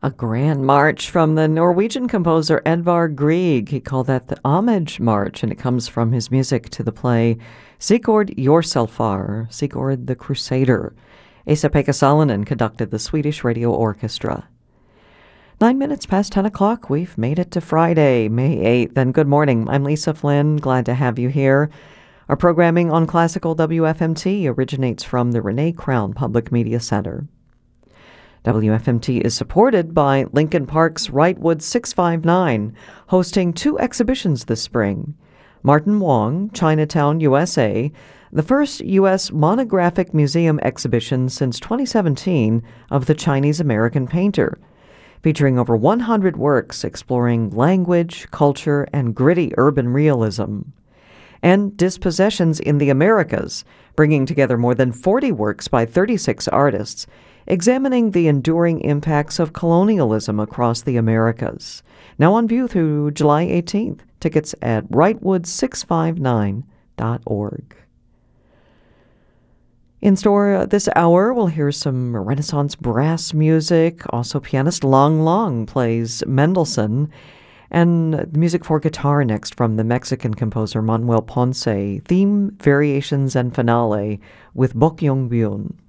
A grand march from the Norwegian composer Edvard Grieg. He called that the Homage March, and it comes from his music to the play Sigurd Jorsalfar, Sigurd the Crusader. Esa-Pekka Salonen conducted the Swedish Radio Orchestra. 9 minutes past 10 o'clock, we've made it to Friday, May 8th, and good morning. I'm Lisa Flynn, glad to have you here. Our programming on Classical WFMT originates from the Renee Crown Public Media Center. WFMT is supported by Lincoln Park's Wrightwood 659, hosting 2 exhibitions this spring. Martin Wong, Chinatown, USA, the first U.S. monographic museum exhibition since 2017 of the Chinese-American painter, featuring over 100 works exploring language, culture, and gritty urban realism. And Dispossessions in the Americas, bringing together more than 40 works by 36 artists, examining the enduring impacts of colonialism across the Americas. Now on view through July 18th. Tickets at wrightwood659.org. In store this hour, we'll hear some Renaissance brass music. Also, pianist Lang Lang plays Mendelssohn. And music for guitar next from the Mexican composer Manuel Ponce. Theme, variations, and finale with Bok Young Byun.